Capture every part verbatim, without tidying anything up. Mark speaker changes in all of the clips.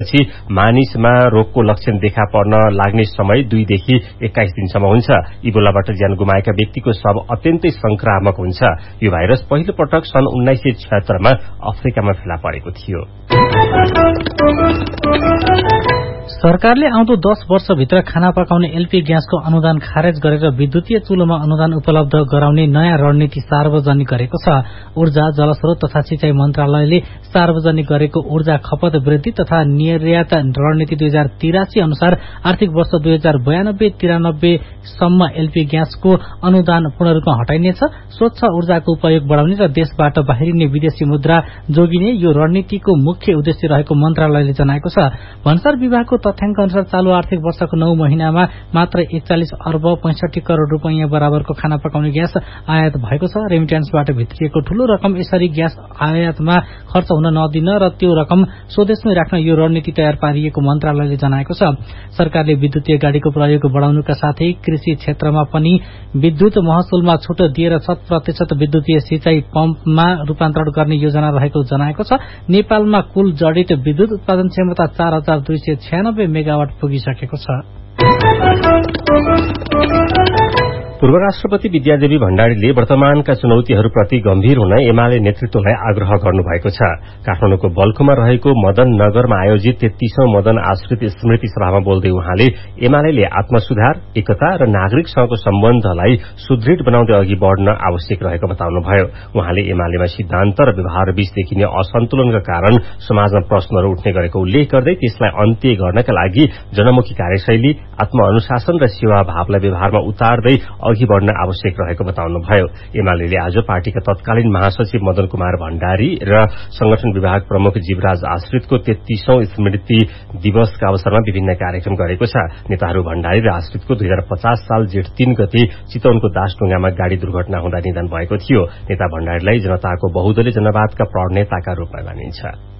Speaker 1: पछि मानिसमा रोगको लक्षण देखा पर्न लाग्ने समय दुईदेखि एक्काइस दिनसम्म हुन्छ। इबोलाबाट ज्यान गुमाएका व्यक्तिको शव अत्यन्तै संक्रामक हुन्छ। यो भाइरस पहिलो पटक सन् उन्नाइस सय छिहत्तरमा अफ्रिकामा फेला परेको थियो।
Speaker 2: सरकारले आउँदो दश वर्षभित्र खाना पकाउने एलपी ग्यासको अनुदान खारेज गरेर विद्युतीय चुलोमा अनुदान उपलब्ध गराउने नयाँ रणनीति सार्वजनिक गरेको छ। ऊर्जा, जलस्रोत तथा सिंचाई मन्त्रालयले सार्वजनिक गरेको ऊर्जा खपत वृद्धि तथा निर्यात रणनीति दुई हजार तिरासी अनुसार आर्थिक वर्ष दुई हजार बयानब्बे तिरानब्बे सम्म एलपी ग्यासको अनुदान पूर्ण रूपमा हटाइनेछ। स्वच्छ ऊर्जाको उपयोग बढ़ाउने र देशबाट बाहिरिने विदेशी मुद्रा जोगिने यो रणनीतिको मुख्य उद्देश्य रहेको मन्त्रालयले जनाएको छ। भन्सार विभागको तथ्याङ्क अनुसार चालू आर्थिक वर्षको नौ महिनामा मात्र एकचालिस अर्ब पैंसठी करोड़ रूपियाँ बराबरको खाना पकाउने ग्यास आयात भएको छ। रेमिट्यान्सबाट भित्रिएको ठूलो रकम यसरी ग्यास आयातमा खर्च हुन नदिन र त्यो रकम स्वदेशमै राख्न यो रणनीति तयार पारिएको मन्त्रालयले जनाएको छ। सरकारले विद्युतीय गाड़ीको प्रयोग बढ़ाउनुका साथै कृषि क्षेत्रमा पनि विद्युत महसुलमा छुट दिएर शत प्रतिशत विद्युतीय सिंचाई पम्पमा रूपान्तरण गर्ने योजना रहेको जनाएको छ। नेपालमा कुल जडित विद्युत उत्पादन क्षमता चार हजार दुई सय छयानब्बे मेगावाट पुगिसकेको छ।
Speaker 1: पूर्व राष्ट्रपति विद्यादेवी भण्डारीले वर्तमानका चुनौतीहरूप्रति गम्भीर हुन एमाले नेतृत्वलाई आग्रह गर्नुभएको छ। काठमाडौँको बल्खुमा रहेको मदन नगरमा आयोजित तेत्तीसौं मदन आश्रित स्मृति सभामा बोल्दै उहाँले एमाले आत्मसुधार, एकता र नागरिकसँगको सम्बन्धलाई सुदृढ बनाउँदै अघि बढ़न आवश्यक रहेको बताउनुभयो। उहाँले एमालेमा सिद्धान्त र व्यवहार बीच देखिने असन्तुलनका कारण समाजमा प्रश्नहरू उठ्ने गरेको उल्लेख गर्दै त्यसलाई अन्त्य गर्नका लागि जनमुखी कार्यशैली, आत्मअनुशासन र सेवाभावलाई व्यवहारमा उतार्दै अघि बढ़न आवश्यक रहेको बताउनुभयो। एमाले आज पार्टीका तत्कालीन महासचिव मदन कुमार भण्डारी र संगठन विभाग प्रमुख जीवराज आश्रितको तेत्तीसौं स्मृति दिवसका अवसरमा विभिन्न कार्यक्रम गरेको छ। नेताहरू भण्डारी र आश्रितको दुई हजार पचास साल जेठ तीन गते चितवनको दासढुङ्गामा गाड़ी दुर्घटना हुँदा निधन भएको थियो। नेता भण्डारीलाई जनताको बहुदलीय जनवादका प्रणेताका रूपमा मानिन्छ।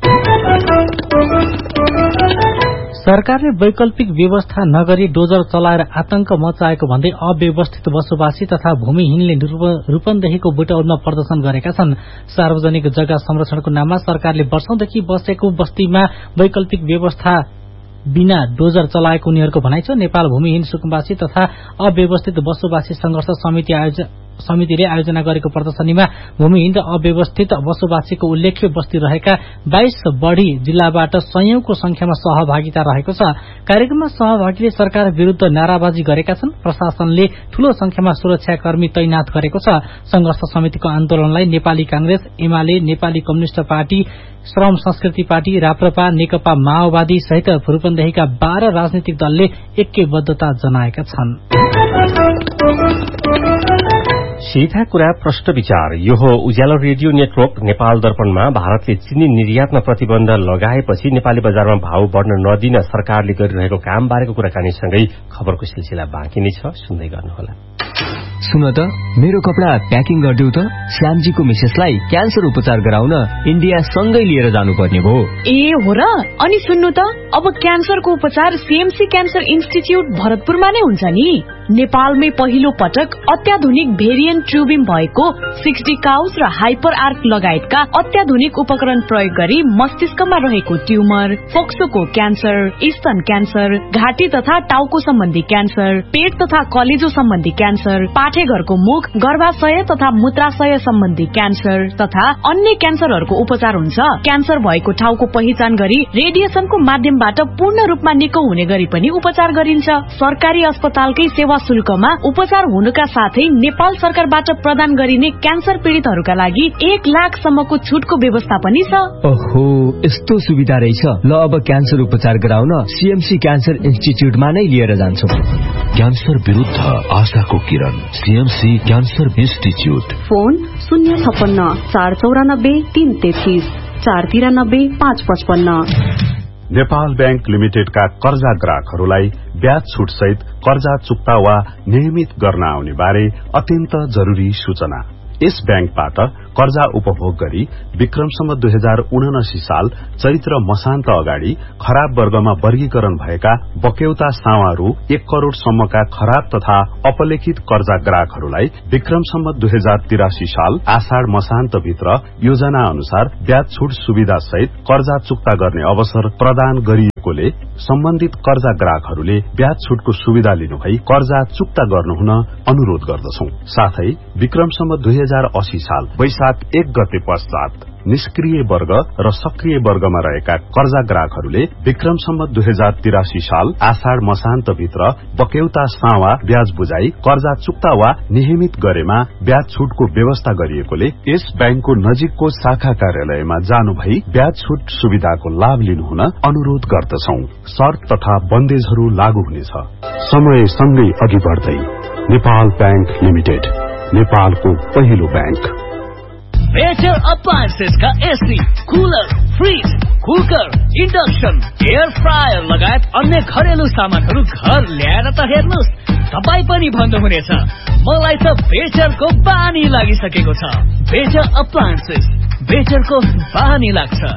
Speaker 2: सरकारले वैकल्पिक व्यवस्था नगरी डोजर चलाएर आतंक मचाएको भन्दै अव्यवस्थित बसोबासी तथा भूमिहीनले रूपन्देहीको बुटौलमा प्रदर्शन गरेका छन्। सार्वजनिक जग्गा संरक्षणको नाममा सरकारले वर्षौंदेखि बसेको बस्तीमा वैकल्पिक व्यवस्था बिना डोजर चलाएको उनीहरूको भनाइ छ। नेपाल भूमिहीन सुकुम्बासी तथा अव्यवस्थित बसोबासी संघर्ष समिति आयोजन समितिले आयोजना गरेको प्रदर्शनीमा भूमिहीन र अव्यवस्थित बसोबासीको उल्लेख्य बस्ती रहेका बाइस बढ़ी जिल्लाबाट सयौंको संख्यामा सहभागिता रहेको छ। कार्यक्रममा सहभागीले सरकार विरूद्ध नाराबाजी गरेका छन्। प्रशासनले ठूलो संख्यामा सुरक्षाकर्मी तैनाथ गरेको छ। संघर्ष समितिको आन्दोलनलाई नेपाली कांग्रेस, एमाले, नेपाली कम्युनिष्ट पार्टी, श्रम संस्कृति पार्टी, राप्रपा, नेकपा माओवादी सहित रूपन्देहीका बाह्र राजनीतिक दलले ऐक्यबद्धता जनाएका छन्।
Speaker 1: सीधा कुरा प्रश्न विचार। यो हो उज्यालो रेडियो नेटवर्क। नेपाल दर्पणमा भारतले चिनी निर्यातमा प्रतिबन्ध लगाएपछि नेपाली बजारमा भाव बढ़न नदिन सरकारले गरिरहेको काम बारेको कुराकानीसँगै खबरको सिलसिला बाँकी नै छ, सुन्दै गर्नुहोला।
Speaker 3: सुन त, मेरो कपडा प्याकिङ गरिदेऊ त। श्यामजीको मिसेसलाई क्यान्सर उपचार गराउन इन्डिया सँगै लिएर जानुपर्ने भयो।
Speaker 4: ए हो र? अनि सुन्नु त, अब क्यान्सरको उपचार सीएमसी क्यान्सर इन्स्टिच्युट भरतपुरमा नै हुन्छ नि। नेपालमै पहिलो पटक अत्याधुनिक भेरिएन्ट ट्युबिम भएको सिक्सटी काउस र हाइपर आर्क लगायतका अत्याधुनिक उपकरण प्रयोग गरी मस्तिष्कमा रहेको ट्युमर, फोक्सोको क्यान्सर, स्तन क्यान्सर, घाँटी तथा टाउको सम्बन्धी क्यान्सर, पेट तथा कलेजो सम्बन्धी क्यान्सर, पाठेघरको मुख, गर्भाशय तथा मूत्राशय सम्बन्धी क्यान्सर तथा अन्य क्यान्सरहरूको उपचार हुन्छ। क्यान्सर भएको ठाउँको पहिचान गरी रेडिएसनको माध्यमबाट पूर्ण रूपमा निको हुने गरी पनि उपचार गरिन्छ। सरकारी अस्पतालकै सेवा शुल्कमा उपचार हुनुका साथै नेपाल सरकारबाट प्रदान गरिने क्यान्सर पीड़ितहरूका लागि एक लाख सम्मको छुटको व्यवस्था पनि छ।
Speaker 3: ओहो, यस्तो सुविधा रहेछ। ल, अब क्यान्सर उपचार गराउन सीएमसी क्यान्सर इन्स्टिच्युटमा नै लिएर जान्छौं।
Speaker 5: क्यान्सर विरुद्ध आशाको किरण, सीएमसी क्यान्सर इन्स्टिच्युट।
Speaker 6: फोन शून्य छप्पन्न चार चौरानब्बे तीन तेत्तीस चार तिरानब्बे पाँच पचपन्न।
Speaker 7: नेपाल बैंक लिमिटेडका कर्जा ग्राहकहरूलाई ब्याज छुट सहित कर्जा चुक्ता वा नियमित गर्न आउने बारे अत्यन्त जरूरी सूचना। यस बैंकबाट कर्जा उपभोग गरी विक्रम सम्वत दुई हजार उनासी साल चैत्र मसान्त अगाडि खराब वर्गमा वर्गीकरण भएका बक्यौता सावा रु एक करोड़ सम्मका खराब तथा अपलेखित कर्जा ग्राहकहरूलाई विक्रम सम्वत दुई हजार तिरासी साल आषाढ़ मसान्त भित्र योजना अनुसार ब्याज छुट सुविधा सहित कर्जा चुक्ता गर्ने अवसर प्रदान गरिएको कोले सम्बन्धित कर्जा ग्राहकहरूले ब्याज छुटको सुविधा लिनुभई कर्जा चुक्ता गर्नुहुन अनुरोध गर्दछौं। साथै विक्रमसम्म दुई हजार अस्सी साल वैशाख एक गते पश्चात निष्क्रिय वर्ग र सक्रिय वर्गमा रहेका कर्जा ग्राहकहरूले विक्रमसम्म दुई हजार तिरासी साल आषाढ़ मसान्त भित्र बक्यौता सावा ब्याज बुझाई कर्जा चुक्ता वा नियमित गरेमा ब्याज छुटको व्यवस्था गरिएकोले यस बैंकको नजिकको शाखा कार्यालयमा जानु भई ब्याज छुट सुविधाको लाभ लिनुहुन अनुरोध गर्दछौं। शर्त तथा बन्देजहरू लागू हुनेछ। समय सँगै अघि बढ्दै नेपाल बैंक लिमिटेड, नेपालको पहिलो बैंक।
Speaker 8: बेटर अप्लायन्सेस का AC, cooler, fridge, cooker, induction, air fryer लगायत अन्य घरेलु सामानहरू घर ल्याएर त हेर्नुस्, तपाई पनि भन्नुहुनेछ मलाई त बेटरको बानी लागिसकेको छ। बेटर अप्लायन्सेस, बेटरको बानी लाग्छ।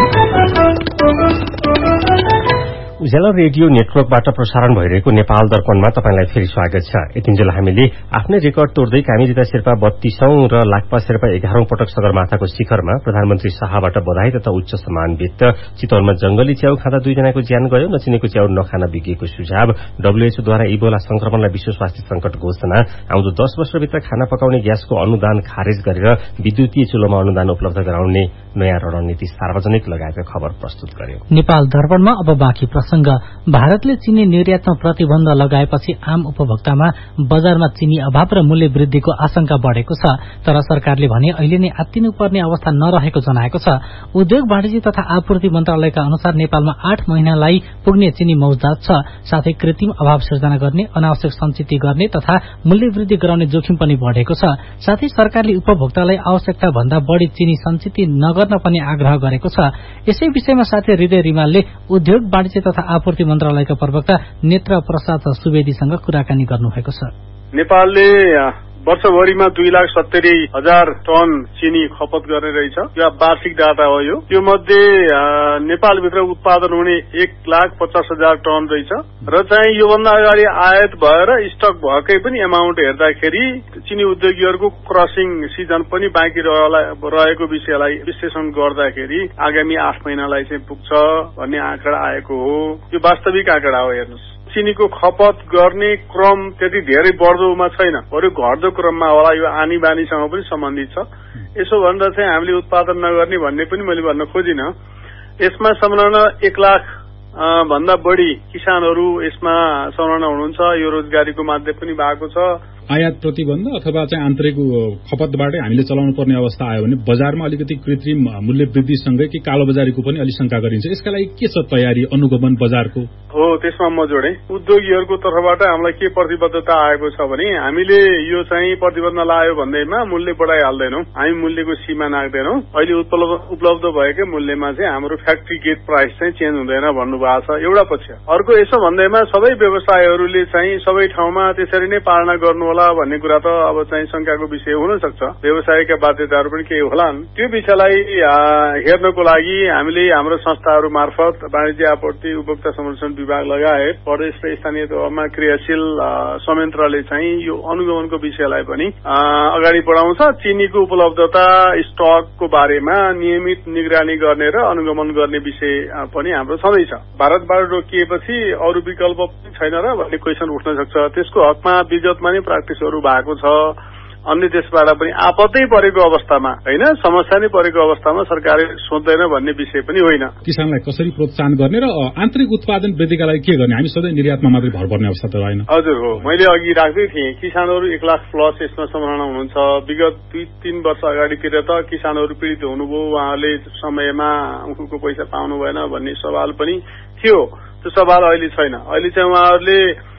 Speaker 1: उज्यालो रेडियो नेटवर्कबाट प्रसारण भइरहेको नेपाल दर्पणमा तपाईलाई फेरि स्वागत छ। यतिन्जेल हामीले आफ्नै रेकर्ड तोड्दै कामिरीता शेर्पा बत्तीसौं र लाक्पा शेर्पा एघारौं पटक सगरमाथाको शिखरमा प्रधानमन्त्री शाहबाट बधाई तथा उच्च सम्मान व्यक्त। चितवनमा जंगली च्याउ खाँदा दुईजनाको ज्यान गयो। नचिनेको च्याउ नखान विज्ञको सुझाव। डब्ल्यूएचओद्वारा इबोला संक्रमणलाई विश्व स्वास्थ्य संकट घोषणा। आउँदो दस वर्षभित्र खाना पकाउने ग्यासको अनुदान खारेज गरेर विद्युतीय चुलोमा अनुदान उपलब्ध गराउने नयाँ रणनीति सार्वजनिक लगायतका खबर प्रस्तुत गर्यो।
Speaker 2: नेपाल दर्पणमा अब बाँकी प्रसंग। भारतले चिनी निर्यातमा प्रतिबन्ध लगाएपछि आम उपभोक्तामा बजारमा चिनी अभाव र मूल्य वृद्धिको आशंका बढ़ेको छ। तर सरकारले भने अहिले नै आत्तिनुपर्ने अवस्था नरहेको जनाएको छ। उद्योग वाणिज्य तथा आपूर्ति मन्त्रालयका अनुसार नेपालमा आठ महिनालाई पुग्ने चिनी मौजदात छ। साथै कृत्रिम अभाव सिर्जना गर्ने, अनावश्यक सञ्चित गर्ने तथा मूल्य वृद्धि गराउने जोखिम पनि बढ़ेको छ। साथै सरकारले उपभोक्तालाई आवश्यकता भन्दा बढ़ी चिनी सञ्चित नगर्न पनि आग्रह गरेको छ। यसै विषयमा साथै हृदय रिमालले उद्योग वाणिज्य तथा आपूर्ति मन्त्रालयका प्रवक्ता नेत्र प्रसाद सुवेदीसँग कुराकानी गर्नुभएको छ।
Speaker 9: नेपालले वर्षभरिमा दुई लाख सत्तरी हजार टन चिनी खपत गर्ने रहेछ। यो वार्षिक डाटा हो। यो यो मध्ये नेपालभित्र उत्पादन हुने एक लाख पचास हजार टन रहेछ र चाहिँ योभन्दा अगाडि आयात भएर स्टक भएकै पनि एमाउन्ट हेर्दाखेरि चिनी उद्योगीहरूको क्रसिङ सिजन पनि बाँकी रहेको विषयलाई विश्लेषण गर्दाखेरि आगामी आठ महिनालाई चाहिँ पुग्छ भन्ने आँकडा आएको हो। यो वास्तविक आँकडा हो। हेर्नुहोस्, चिनीको खपत गर्ने क्रम त्यति धेरै बढ्दोमा छैन, बरु घट्दो क्रममा होला। यो आनी बानीसँग पनि सम्बन्धित छ। यसो भनेर चाहिँ हामीले उत्पादन नगर्ने भन्ने पनि मैले भन्न खोजिनँ। यसमा संलग्न एक लाख भन्दा बढ़ी किसानहरू यसमा संलग्न हुनुहुन्छ। यो रोजगारीको माध्यम पनि भएको छ।
Speaker 10: आयात प्रतिबन्ध अथवा चाहिँ आन्तरिक खपतबाटै हामीले चलाउनु पर्ने अवस्था आयो भने बजारमा अलिकति कृत्रिम मूल्य वृद्धिसँगै कि कालो बजारीको पनि अलिक शंका गरिन्छ। यसका लागि के छ तयारी, अनुगमन बजारको? हो,
Speaker 9: त्यसमा म जोडे। उद्योगीहरूको तर्फबाट हामीलाई के प्रतिबद्धता आएको छ भने हामीले यो चाहिँ प्रतिबन्ध लायो भन्दैमा मूल्य बढाइहाल्दैनौँ। हामी मूल्यको सीमा नाग्दैनौँ। अहिले उपलब्ध भएकै मूल्यमा चाहिँ हाम्रो फ्याक्ट्री गेट प्राइस चाहिँ चेन्ज हुँदैन भन्नुभएको छ। एउटा पक्ष। अर्को यसो भन्दैमा सबै व्यवसायहरूले चाहिँ सबै ठाउँमा त्यसरी नै पालना गर्नु होला भन्ने कुरा त अब चाहिँ शंकाको विषय हुन सक्छ। व्यवसायका बाध्यताहरू पनि केही होलान्। त्यो विषयलाई हेर्नको लागि हामीले हाम्रो संस्थाहरू मार्फत वाणिज्य आपूर्ति उपभोक्ता संरक्षण विभाग लगायत प्रदेश र स्थानीय तहमा क्रियाशील संयन्त्रले चाहिँ यो अनुगमनको विषयलाई पनि अगाडि बढाउँछ। चिनीको उपलब्धता स्टकको बारेमा नियमित निगरानी गर्ने र अनुगमन गर्ने विषय पनि हाम्रो छँदैछ। भारतबाट रोकिएपछि अरू विकल्प पनि छैन र भन्ने क्वेसन उठ्न सक्छ। त्यसको हकमा विगतमा नै प्र्याक्टिसहरू भएको छ। अन्य देशबाट पनि आपत्ति परेको अवस्थामा होइन, समस्या नै परेको अवस्थामा सरकारले सोच्दैन भन्ने विषय पनि होइन।
Speaker 10: किसानलाई कसरी प्रोत्साहन गर्ने र आन्तरिक उत्पादन वृद्धिका लागि के गर्ने? हामी सधैँ निर्यातमा मात्रै भर पर्ने अवस्था त होइन। हजुर
Speaker 9: हो, मैले अघि राख्दै थिएँ। किसानहरू एक लाख प्लस यसमा संलग्न हुनुहुन्छ। विगत दुई तीन वर्ष अगाडितिर त किसानहरू पीड़ित हुनुभयो, उहाँहरूले समयमा उनको पैसा पाउनु भएन भन्ने सवाल पनि थियो। त्यो सवाल अहिले छैन। अहिले चाहिँ उहाँहरूले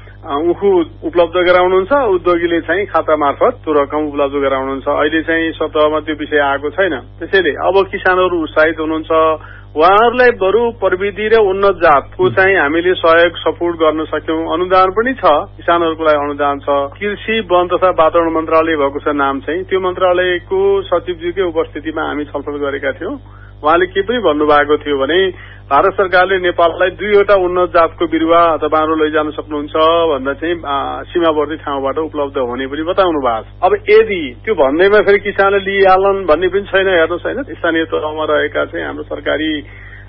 Speaker 9: उखु उपलब्ध गराउनुहुन्छ, उद्योगीले चाहिँ खाता मार्फत त्यो रकम उपलब्ध गराउनुहुन्छ। अहिले चाहिँ सतहमा त्यो विषय आएको छैन। त्यसैले अब किसानहरू उत्साहित हुनुहुन्छ। उहाँहरूलाई बरु प्रविधि र उन्नत जातको चाहिँ हामीले सहयोग सपोर्ट गर्न सक्यौं। अनुदान पनि छ, किसानहरूको लागि अनुदान छ। कृषि वन तथा वातावरण मन्त्रालय भएको छ नाम चाहिँ। त्यो मन्त्रालयको सचिवजीकै उपस्थितिमा हामी छलफल गरेका थियौं। उहाँले के पनि भन्नुभएको थियो भने भारत सरकारले नेपाललाई दुईवटा उन्नत जातको बिरुवा तपाईँहरू लैजान सक्नुहुन्छ भन्दा चाहिँ सीमावर्ती ठाउँबाट उपलब्ध हुने पनि बताउनु भएको छ। अब यदि त्यो भन्दैमा फेरि किसानले लिइहालन् भन्ने पनि छैन। हेर्नुहोस् होइन, स्थानीय तहमा रहेका चाहिँ हाम्रो सरकारी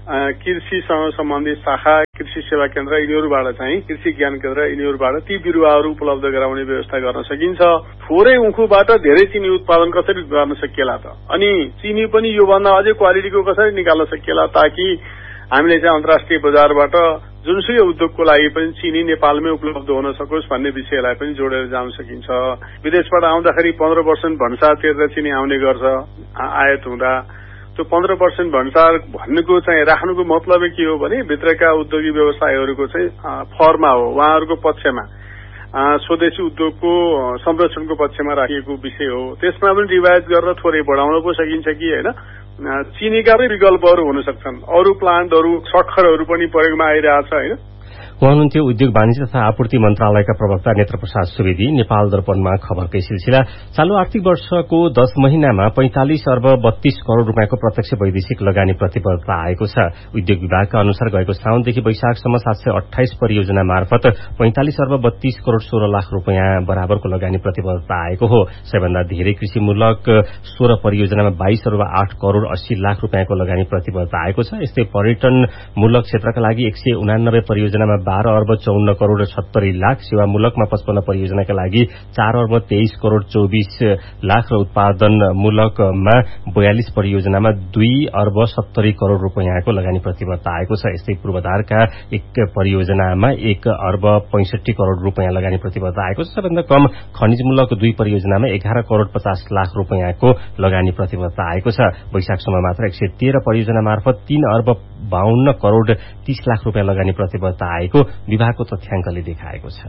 Speaker 9: कृषिसँग सम्बन्धित शाखा, कृषि सेवा केन्द्र यिनीहरूबाट चाहिँ कृषि ज्ञान केन्द्र यिनीहरूबाट ती बिरुवाहरू उपलब्ध गराउने व्यवस्था गर्न सकिन्छ। थोरै उखुबाट धेरै चिनी उत्पादन कसरी गर्न सकिएला त, अनि चिनी पनि योभन्दा अझै क्वालिटीको कसरी निकाल्न सकिएला ताकि हामीले चाहिँ अन्तर्राष्ट्रिय बजारबाट जुनसुकै उद्योगको लागि पनि चिनी नेपालमै उपलब्ध हुन सकोस् भन्ने विषयलाई पनि जोडेर जान सकिन्छ। विदेशबाट आउँदाखेरि पन्ध्र पर्सेन्ट भन्सार तिरेर चिनी आउने गर्छ आयात हुँदा। त्यो पन्ध्र पर्सेन्ट भन्सार भन्नुको चाहिँ राख्नुको मतलबै के हो भने भित्रका उद्योगी व्यवसायहरूको चाहिँ फरमा हो, उहाँहरूको पक्षमा स्वदेशी उद्योगको संरक्षणको पक्षमा राखिएको विषय हो। त्यसमा पनि रिवाइज गरेर थोरै बढाउन पो सकिन्छ कि होइन। चिनीका पनि विकल्पहरू हुन सक्छन्, अरू प्लान्टहरू सक्खरहरू पनि प्रयोगमा आइरहेछ होइन।
Speaker 1: उहाँ हुनुहुन्थ्यो उद्योग वाणिज्य तथा आपूर्ति मन्त्रालयका प्रवक्ता नेत्र प्रसाद सुवेदी। नेपाल दर्पणमा खबरकै सिलसिला। चालू आर्थिक वर्षको दश महिनामा पैंतालिस अर्ब बत्तीस करोड़ रूपियाँको प्रत्यक्ष वैदेशिक लगानी प्रतिबद्धता आएको छ। उद्योग विभागका अनुसार गएको साउनदेखि वैशाखसम्म सात सय अठाइस परियोजना मार्फत पैंतालिस अर्ब बत्तीस करोड़ सोह्र लाख रूपियाँ बराबरको लगानी प्रतिबद्धता आएको हो। सबैभन्दा धेरै कृषिमूलक सोह्र परियोजनामा बाइस अर्ब आठ करोड़ अस्सी लाख रूपियाँको लगानी प्रतिबद्धता आएको छ। यस्तै पर्यटनमूलक क्षेत्रका लागि एक सय उनानब्बे परियोजनामा बाह्र अर्ब चौन्न करोड़ सत्तरी लाख, सेवामूलकमा पचपन्न परियोजनाका लागि चार अर्ब तेइस करोड़ चौबीस लाख र उत्पादनमूलकमा बयालिस परियोजनामा दुई अर्ब सत्तरी करोड़ रूपियाँको लगानी प्रतिबद्धता आएको छ। यस्तै पूर्वाधारका एक परियोजनामा एक अर्ब पैंसठी करोड़ रूपियाँ लगानी प्रतिबद्धता आएको छ। सबैभन्दा कम खनिजमूलक दुई परियोजनामा एघार करोड़ पचास लाख रूपियाँको लगानी प्रतिबद्धता आएको छ। वैशाखसम्म मात्र एक सय तेह्र परियोजना मार्फत तीन अर्ब बाहन्न करोड़ तीस लाख रूपियाँ लगानी प्रतिबद्धता आएको विभागको तथ्याङ्कले देखाएको छ।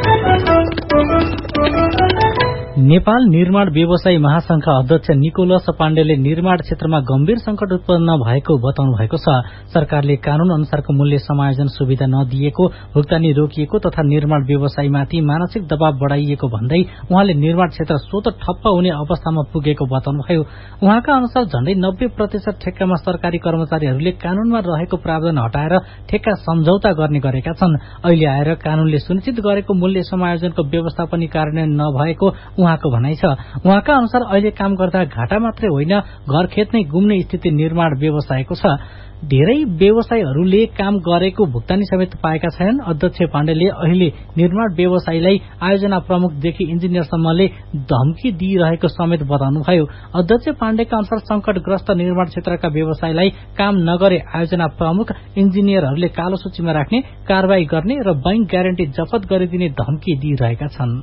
Speaker 2: नेपाल निर्माण व्यवसायी महासंघका अध्यक्ष निकोलस पाण्डेले निर्माण क्षेत्रमा गम्भीर संकट उत्पन्न भएको बताउनु भएको छ। सरकारले कानून अनुसारको मूल्य समायोजन सुविधा नदिएको, भुक्तानी रोकिएको तथा निर्माण व्यवसायीमाथि मानसिक दबाव बढ़ाइएको भन्दै उहाँले निर्माण क्षेत्र स्वत ठप्प हुने अवस्थामा पुगेको बताउनुभयो। उहाँका अनुसार झण्डै नब्बे प्रतिशत ठेक्कामा सरकारी कर्मचारीहरूले कानूनमा रहेको प्रावधान हटाएर ठेक्का सम्झौता गर्ने गरेका छन्। अहिले आएर कानूनले सुनिश्चित गरेको मूल्य समायोजनको व्यवस्था पनि कार्यान्वयन नभएको उहाँको भनाइ छ। उहाँका अनुसार अहिले काम गर्दा घाटा मात्रै होइन, घर खेत नै गुम्ने स्थिति निर्माण व्यवसायको छ। धेरै व्यवसायीहरूले काम गरेको भुक्तानी समेत पाएका छैनन्। अध्यक्ष पाण्डेले अहिले निर्माण व्यवसायीलाई आयोजना प्रमुखदेखि इन्जिनियरसम्मले धम्की दिइरहेको समेत बताउनुभयो। अध्यक्ष पाण्डेका अनुसार संकटग्रस्त निर्माण क्षेत्रका व्यवसायीलाई काम नगरे आयोजना प्रमुख, इन्जिनियरहरूले कालो सूचीमा राख्ने, कारवाही गर्ने र बैंक ग्यारेन्टी जफत गरिदिने धम्की दिइरहेका छन्।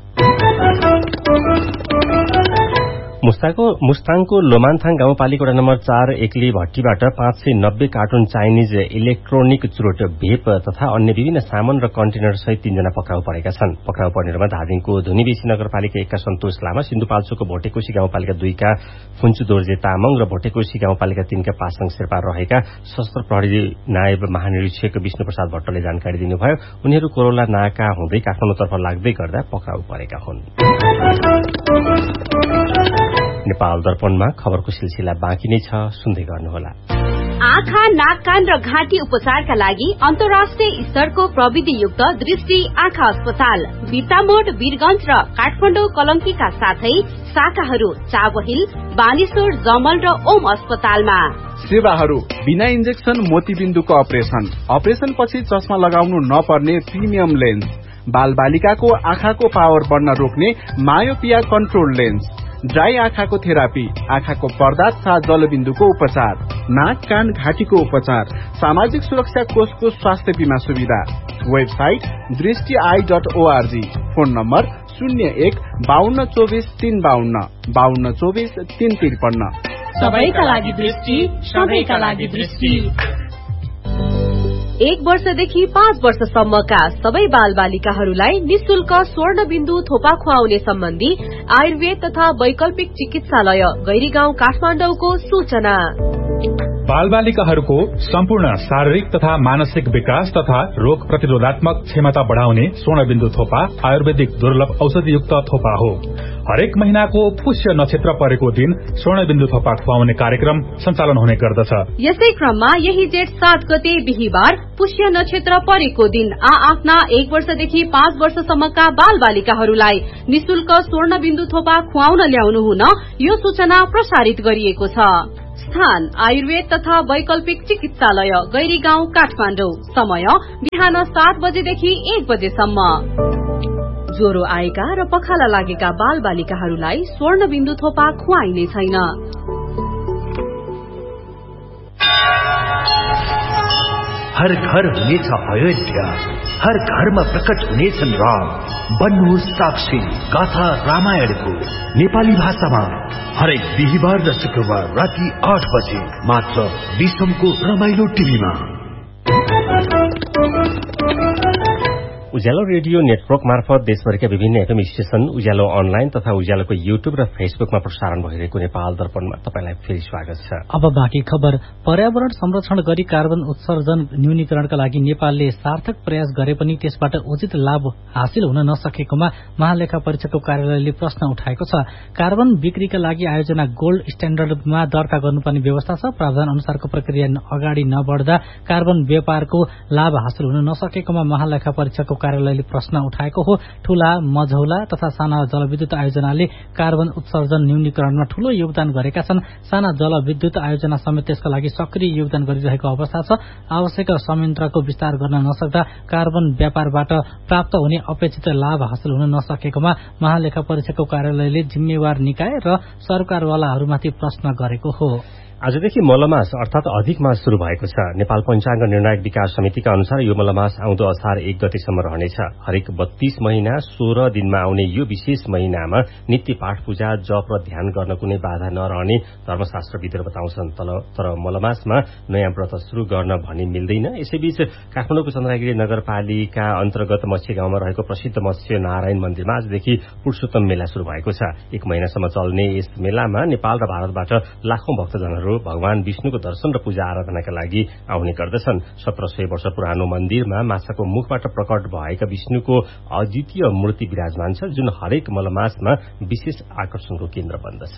Speaker 1: मुस्ताङको लोमान्थाङ गाउँपालिका वडा नम्बर चार एक्ली भट्टीबाट पाँच सय नब्बे कार्टुन चाइनिज इलेक्ट्रोनिक चुरोट, भेप तथा अन्य विभिन्न सामान र कन्टेनर सहित तीनजना पक्राउ परेका छन्। पक्राउ पर्नेहरूमा धादिङको धुनीबेसी नगरपालिका एकका सन्तोष लामा, सिन्धुपाल्चोकको भोटेकोशी गाउँपालिका दुईका फुन्चु दोर्जे तामाङ र भोटेकोशी गाउँपालिका तीनका पासाङ शेर्पा रहेका सशस्त्र प्रहरी नायब महानिरीक्षक विष्णु प्रसाद भट्टले जानकारी दिनुभयो। उनीहरू कोरोला नाका हुँदै काठमाडौँतर्फ लाग्दै गर्दा पक्राउ परेका हुन्। नेपाल दर्पणमा खबरको सिलसिला बाँकी नै छ, सुन्दै गर्नुहोला।
Speaker 6: आँखा, नाक, कान र घाँटी उपचारका लागि अन्तर्राष्ट्रिय स्तरको प्रविधियुक्त दृष्टि आँखा अस्पताल बिर्तामोड, वीरगंज र काठमाडौँ कलंकीका साथै शाखाहरू चाबहिल, बानेश्वर, जमल र ओम अस्पतालमा।
Speaker 11: सेवाहरू बिना इन्जेक्सन मोतीबिन्दुको अपरेसन, अपरेसन पछि चस्मा लगाउनु नपर्ने प्रिमियम लेन्स, बाल बालिकाको आँखाको पावर बढ्न रोक्ने मायोपिया कन्ट्रोल लेन्स, ड्राई आँखाको थेरापी, आँखाको पर्दा तथा जलबिन्दुको उपचार, नाक, कान, घाँटीको उपचार, सामाजिक सुरक्षा कोषको स्वास्थ्य बीमा सुविधा। वेबसाइट दृष्टि I dot ORG. Phone number शून्य एक बाहन्न चौबिस तीन बाहन्न बाहन्न चौबिस तीन त्रिपन्न।
Speaker 4: सबैका लागि दृष्टि, सबैका लागि दृष्टि।
Speaker 6: एक वर्षदेखि पाँच वर्षसम्मका सबै बाल बालिकाहरूलाई निशुल्क स्वर्ण बिन्दु थोपा खुवाउने सम्बन्धी आयुर्वेद तथा वैकल्पिक चिकित्सालय गैरीगाउँ काठमाडौँको सूचना।
Speaker 12: बाल बालिकाहरूको सम्पूर्ण शारीरिक तथा मानसिक विकास तथा रोग प्रतिरोधात्मक क्षमता बढ़ाउने स्वर्णबिन्दु थोपा आयुर्वेदिक दुर्लभ औषधियुक्त थोपा हो। हरेक महीनाको पुष्य नक्षत्र परेको दिन स्वर्णबिन्दु थोपा खुवाउने कार्यक्रम सञ्चालन हुने गर्दछ।
Speaker 6: यसै क्रममा यही जेठ सात गते बिहीबार पुष्य नक्षत्र परेको दिन आ आफ्ना एक वर्षदेखि पाँच वर्षसम्मका बाल बालिकाहरूलाई निशुल्क स्वर्णबिन्दु थोपा खुवाउन ल्याउनु हुन यो सूचना प्रसारित गरिएको छ। स्थान आयुर्वेद तथा वैकल्पिक चिकित्सालय गैरी गाउँ काठमाडौँ। समय बिहान सात बजेदेखि एक बजेसम्म। ज्वरो आएका र पखाला लागेका बाल बालिकाहरूलाई स्वर्ण बिन्दु थोपा खुवाइने छैन।
Speaker 13: हर घर हुनेछ अयोध्या, हर घरमा प्रकट हुनेछन् राम। बन्नुहोस् साक्षी गाथा रामायणको नेपाली भाषामा हरेक बिहिबार र शुक्रबार राति आठ बजे मात्र विश्वको रमाइलो टिभीमा।
Speaker 1: उज्यालो रेडियो नेटवर्क मार्फत देशभरिका विभिन्न एफएम स्टेशन, उज्यालो अनलाइन तथा उज्यालोको युट्युब र फेसबुकमा प्रसारण भइरहेको नेपाल दर्पणमा तपाईलाई फेरि स्वागत छ।
Speaker 2: अब बाँकी खबर। पर्यावरण संरक्षण गरी कार्बन उत्सर्जन न्यूनीकरणका लागि नेपालले सार्थक प्रयास गरे पनि त्यसबाट उचित लाभ हासिल हुन नसकेकोमा महालेखा परीक्षकको कार्यालयले प्रश्न उठाएको छ। कार्बन बिक्रीका लागि आयोजना गोल्ड स्ट्याण्डर्डमा दर्ता गर्नुपर्ने व्यवस्था छ। प्रावधान अनुसारको प्रक्रिया अगाडि नबढ्दा कार्बन व्यापारको लाभ हासिल हुन नसकेकोमा महालेखा परीक्षकको कार्यालयले प्रश्न उठाएको हो। ठूला, मझौला तथा साना जलविद्युत आयोजनाले कार्बन उत्सर्जन न्यूनीकरणमा ठूलो योगदान गरेका छन्। साना जलविद्युत आयोजना समेत त्यसका लागि सक्रिय योगदान गरिरहेको अवस्था छ। आवश्यक संयन्त्रको विस्तार गर्न नसक्दा कार्बन व्यापारबाट प्राप्त हुने अपेक्षित लाभ हासिल हुन नसकेकोमा महालेखा परीक्षकको कार्यालयले जिम्मेवार निकाय र सरकारवालाहरूमाथि प्रश्न गरेको हो।
Speaker 1: आजदेखि मलमास अर्थात अधिक मास शुरू भएको छ। नेपाल पंचाङ्ग निर्णायक विकास समितिका अनुसार यो मलमास आउँदो असार एक गतेसम्म रहनेछ। हरेक बत्तीस महिना सोह्र दिनमा आउने यो विशेष महिनामा नित्य पाठ पूजा, जप र ध्यान गर्न कुनै बाधा नरहने धर्मशास्त्रविदहरू बताउँछन्। तर मलमासमा नयाँ व्रत शुरू गर्न भनी मिल्दैन। यसैबीच काठमाडौँको चन्द्रगिरी नगरपालिका अन्तर्गत मत्स्य गाउँमा रहेको प्रसिद्ध मत्स्य नारायण मन्दिरमा आजदेखि पुरुषोत्तम मेला शुरू भएको छ। एक महिनासम्म चल्ने यस मेलामा नेपाल र भारतबाट लाखौं भक्तजनहरू भगवान विष्णुको दर्शन र पूजा आराधनाका लागि आउने गर्दछन्। सत्र सय वर्ष पुरानो मन्दिरमा माछाको मुखबाट प्रकट भएका विष्णुको अद्वितीय मूर्ति विराजमान छ, जुन हरेक मलमासमा विशेष आकर्षणको केन्द्र बन्दछ।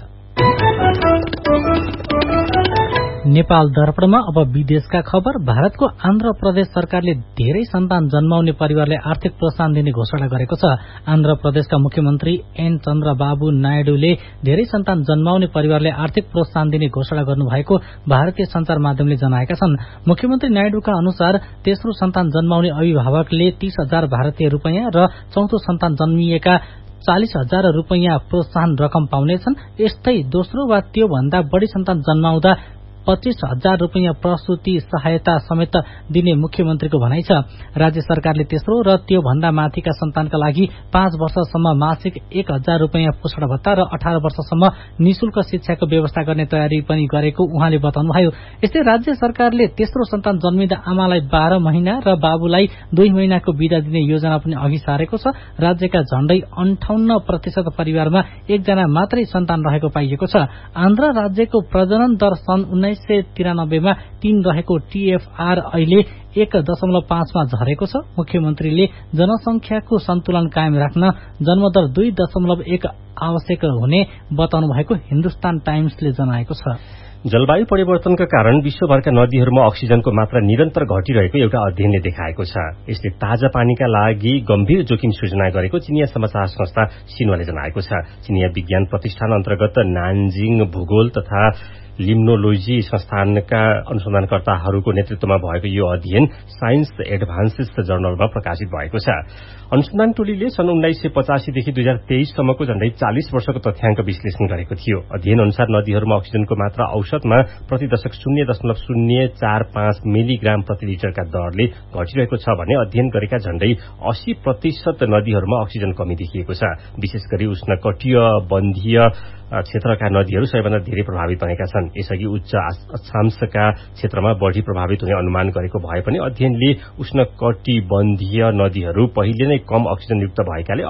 Speaker 2: नेपाल दर्पणमा अब विदेशका खबर। भारतको आन्ध्र प्रदेश सरकारले धेरै सन्तान जन्माउने परिवारलाई आर्थिक प्रोत्साहन दिने घोषणा गरेको छ। आन्ध्र प्रदेशका मुख्यमन्त्री एन चन्द्रबाबु नायडूले धेरै सन्तान जन्माउने परिवारलाई आर्थिक प्रोत्साहन दिने घोषणा गर्नुभएको भारतीय संचार माध्यमले जनाएका छन्। मुख्यमन्त्री नायडूका अनुसार तेस्रो सन्तान जन्माउने अभिभावकले तीस हजार भारतीय रूपियाँ र चौथो सन्तान जन्मिएका चालिस हजार रूपियाँ प्रोत्साहन रकम पाउनेछन्। यस्तै दोस्रो वा त्यो भन्दा बढ़ी सन्तान जन्माउँदा पच्चीस हजार रूपियाँ प्रसूति सहायता समेत दिने मुख्यमन्त्रीको भनाइ छ। राज्य सरकारले तेस्रो र त्यो भन्दा माथिका सन्तानका लागि पाँच वर्षसम्म मासिक एक हजार रूपियाँ पोषण भत्ता र अठार वर्षसम्म निशुल्क शिक्षाको व्यवस्था गर्ने तयारी पनि गरेको उहाँले बताउनुभयो। यस्तै राज्य सरकारले तेस्रो सन्तान जन्मिँदा आमालाई बाह्र महिना र बाबुलाई दुई महिनाको बिदा दिने योजना पनि अघि सारेको छ। राज्यका झण्डै अन्ठाउन्न प्रतिशत परिवारमा एकजना मात्रै सन्तान रहेको पाइएको छ। आन्ध्र राज्यको प्रजनन दर सन् उन्नाइस सय तिरानब्बेमा तीन रहेको टीएफआर अहिले एक दशमलव पाँचमा झरेको छ। मुख्यमन्त्रीले जनसंख्याको सन्तुलन कायम राख्न जन्मदर दुई दशमलव एक आवश्यक हुने बताउनु भएको हिन्दुस्तान टाइम्सले जनाएको छ।
Speaker 1: जलवायु परिवर्तनका कारण विश्वभरका नदीहरूमा अक्सिजनको मात्रा निरन्तर घटिरहेको एउटा अध्ययनले देखाएको छ। यसले ताजा पानीका लागि गम्भीर जोखिम सृजना गरेको चिनिया समाचार संस्था सिन्वाले जनाएको छ। चिनिया विज्ञान प्रतिष्ठान अन्तर्गत नानजिङ भूगोल तथा लिम्नोलोजी संस्थानका अनुसन्धानकर्ताहरूको नेतृत्वमा भएको यो अध्ययन साइन्स एडभान्सेस जर्नलमा प्रकाशित भएको छ। अनुसन्धान टोलीले सन् उन्नाइस सय पचासीदेखि दुई हजार तेइससम्मको झण्डै चालिस वर्षको तथ्याङ्क विश्लेषण गरेको थियो। अध्ययन अनुसार नदीहरूमा अक्सिजनको मात्रा औसतमा प्रति दशक शून्य दशमलव शून्य चार पाँच मिलिग्राम प्रति लिटरका दरले घटिरहेको छ भने अध्ययन गरेका झण्डै अस्सी प्रतिशत नदीहरूमा अक्सिजन कमी देखिएको छ। विशेष गरी उष्णकटिबन्धीय क्षेत्रका नदीहरू सबैभन्दा धेरै प्रभावित बनेका छन्। यसअघि उच्च अक्षांशका क्षेत्रमा बढ़ी प्रभावित हुने अनुमान गरेको भए पनि अध्ययनले उष्णकटिबन्धीय नदीहरू पहिले नै कम अक्सिजनयुक्त भएकाले